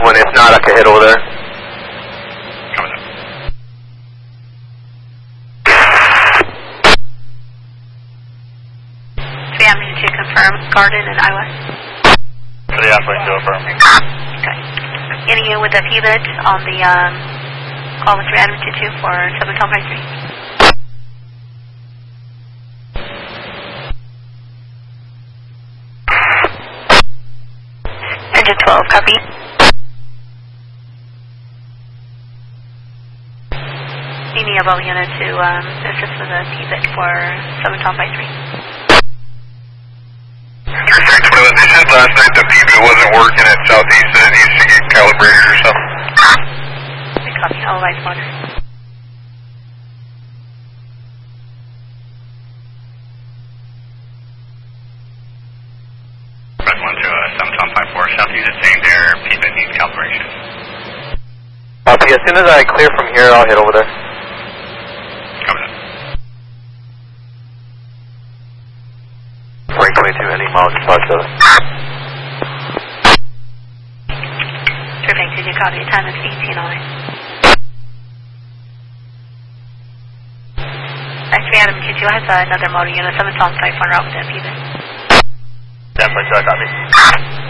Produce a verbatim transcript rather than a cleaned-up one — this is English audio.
one. If not, I can hit over there. Coming up. three Avenue two confirm, Garden and Iowa. three Avenue two affirm. Okay. Getting you with the P B I D on the um, call with three Avenue two two for seven Tom High three. Engine twelve, copy. Needing a Bravo unit to um, assist with the P B I D for seven Tom High three. three six two, they said last night the P B I D wasn't working at Southeast and it needs to get calibrated or something. We copy, all right, water. Press one to uh, seven Tom five four, Southeast is saying their P B I D needs calibration. Copy. As soon as I clear from here, I'll hit over there. Coming up. Rank twenty-two, any miles to five seven. Perfect, did you copy? Time is eighteen oh nine. That's three Adam two two has uh, another motor unit, seven Tom five one route with the P B I D. ten point two, copy.